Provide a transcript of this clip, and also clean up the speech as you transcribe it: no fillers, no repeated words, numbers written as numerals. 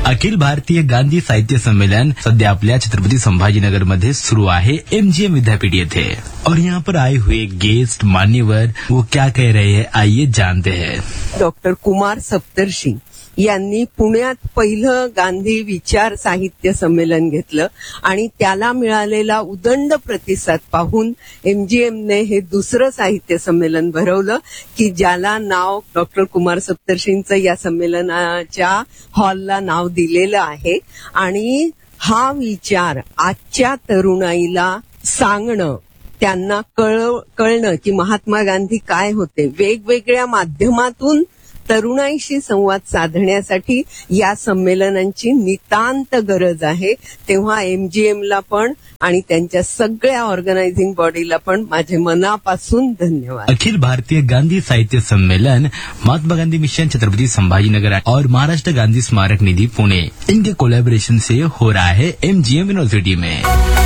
अखिल भारतीय गांधी साहित्य सम्मेलन सध्या आपल्या छत्रपति संभाजीनगर मध्ये शुरू आहे MGM विद्यापीठ येथे। और यहाँ पर आए हुए गेस्ट मान्यवर वो क्या कह रहे हैं, आइए जानते हैं। डॉक्टर कुमार सप्तर्षी यांनी पुण्यात पहिलं गांधी विचार साहित्य संमेलन घेतलं आणि त्याला मिळालेला उदंड प्रतिसाद पाहून MGMने हे दुसरं साहित्य संमेलन भरवलं की ज्याला नाव डॉक्टर कुमार सप्तर्षींचं या संमेलनाच्या हॉलला नाव दिलेलं आहे। आणि हा विचार आजच्या तरुणाईला सांगणं, त्यांना कळणं की महात्मा गांधी काय होते, वेगवेगळ्या माध्यमातून तरुणाईशी संवाद साधण्यासाठी या संमेलनांची नितांत गरज आहे। तेव्हा MGMला पण आणि त्यांच्या सगळ्या ऑर्गनायझिंग बॉडीला पण माझे मनापासून धन्यवाद। अखिल भारतीय गांधी साहित्य सम्मेलन महात्मा गांधी मिशन छत्रपति संभाजीनगर और महाराष्ट्र गांधी स्मारक निधि पुणे, इनके कोलैबोरेशन से हो रहा है MGM यूनिवर्सिटी में।